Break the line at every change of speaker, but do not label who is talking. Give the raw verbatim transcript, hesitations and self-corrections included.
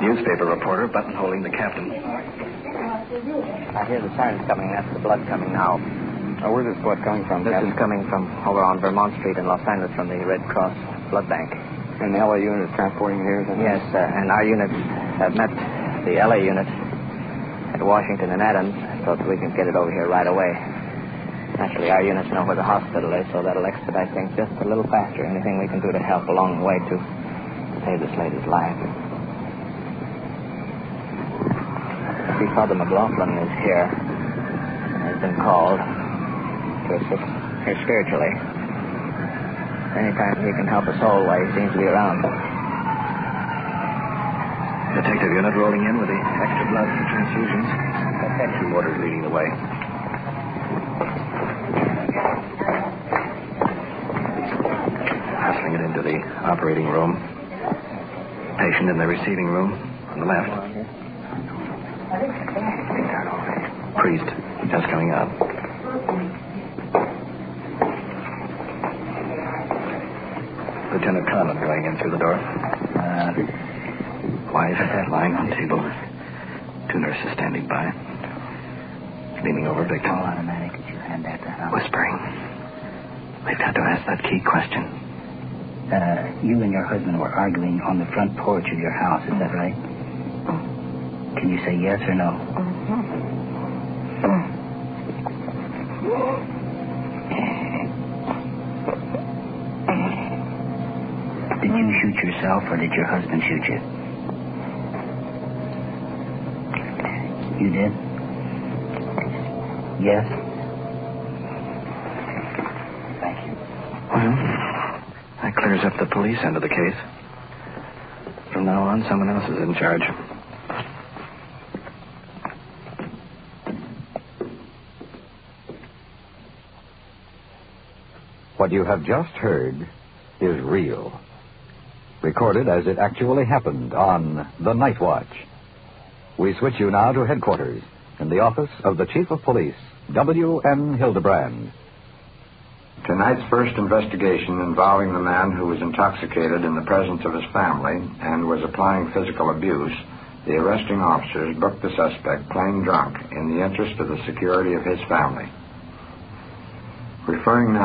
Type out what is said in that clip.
Newspaper reporter buttonholing the captain.
I hear the sirens coming. That's the blood coming now.
Oh, where's this blood coming from,
This
Captain?
is coming from over on Vermont Street in Los Angeles from the Red Cross Blood Bank.
And the L A unit is transporting it here, isn't it?
Yes, uh, and our units have met the L A unit at Washington and Adams so that we can get it over here right away. Naturally, our units know where the hospital is, so that'll expedite things just a little faster. Anything we can do to help along the way to save this lady's life. See, Father McLaughlin is here. Has been called to assist her spiritually. Anytime he can help us all while he seems to be around.
Detective unit rolling in with the extra blood for transfusions. Two warders leading the way. Hustling it into the operating room. Patient in the receiving room on the left. Priest just coming out. Lieutenant Conlon going in through the door. Uh, wife lying on table. Two nurses standing by. Leaning over victim.
All automatic. Could you hand that to her?
Whispering. We've got to ask that key question.
Uh, you and your husband were arguing on the front porch of your house, is that right? Can you say yes or no? Did you shoot yourself or did your husband shoot you? You did? Yes? Thank you.
Well, that clears up the police end of the case. From now on, someone else is in charge.
What you have just heard is real. Recorded as it actually happened on The Night Watch. We switch you now to headquarters in the office of the Chief of Police, W N Hildebrand.
Tonight's first investigation involving the man who was intoxicated in the presence of his family and was applying physical abuse, the arresting officers booked the suspect plain drunk in the interest of the security of his family. Referring now